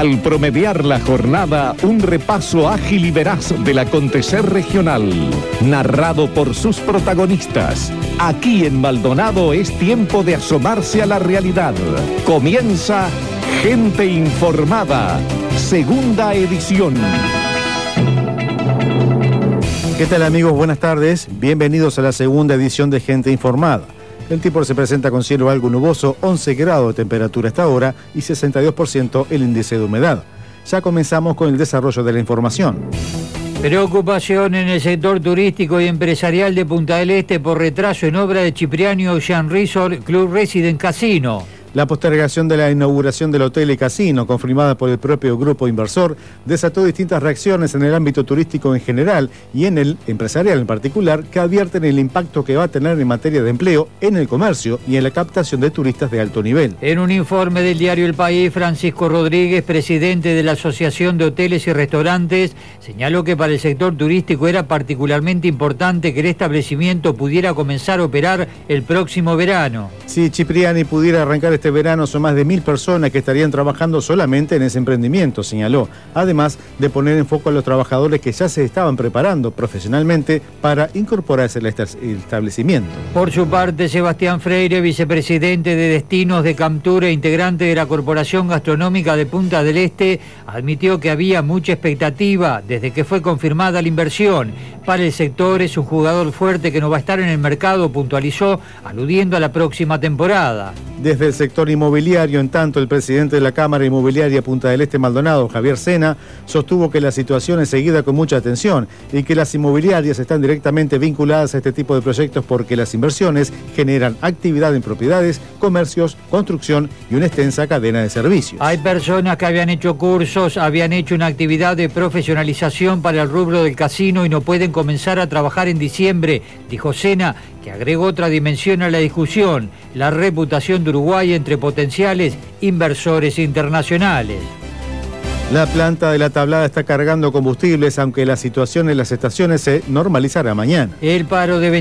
Al promediar la jornada, un repaso ágil y veraz del acontecer regional, narrado por sus protagonistas. Aquí en Maldonado es tiempo de asomarse a la realidad. Comienza Gente Informada, segunda edición. ¿Qué tal, amigos? Buenas tardes. Bienvenidos a la segunda edición de Gente Informada. El tiempo se presenta con cielo algo nuboso, 11 grados de temperatura hasta ahora y 62% el índice de humedad. Ya comenzamos con el desarrollo de la información. Preocupación en el sector turístico y empresarial de Punta del Este por retraso en obra de Cipriani Ocean Resort Club Resident Casino. La postergación de la inauguración del hotel y casino, confirmada por el propio grupo inversor, desató distintas reacciones en el ámbito turístico en general y en el empresarial en particular, que advierten el impacto que va a tener en materia de empleo, en el comercio y en la captación de turistas de alto nivel. En un informe del diario El País, Francisco Rodríguez, presidente de la Asociación de Hoteles y Restaurantes, señaló que para el sector turístico era particularmente importante que el establecimiento pudiera comenzar a operar el próximo verano. Si Cipriani pudiera arrancar este verano, son más de 1.000 personas que estarían trabajando solamente en ese emprendimiento, señaló, además de poner en foco a los trabajadores que ya se estaban preparando profesionalmente para incorporarse al establecimiento. Por su parte, Sebastián Freire, vicepresidente de Destinos de Camtura e integrante de la Corporación Gastronómica de Punta del Este, admitió que había mucha expectativa desde que fue confirmada la inversión. Para el sector es un jugador fuerte que no va a estar en el mercado, puntualizó, aludiendo a la próxima temporada. Desde el sector inmobiliario, en tanto, el presidente de la Cámara Inmobiliaria Punta del Este Maldonado, Javier Sena, sostuvo que la situación es seguida con mucha atención y que las inmobiliarias están directamente vinculadas a este tipo de proyectos porque las inversiones generan actividad en propiedades, comercios, construcción y una extensa cadena de servicios. Hay personas que habían hecho cursos, habían hecho una actividad de profesionalización para el rubro del casino y no pueden comenzar a trabajar en diciembre, dijo Sena, que agregó otra dimensión a la discusión, la reputación de Uruguay entre potenciales inversores internacionales. La planta de La Tablada está cargando combustibles, aunque la situación en las estaciones se normalizará mañana. El paro de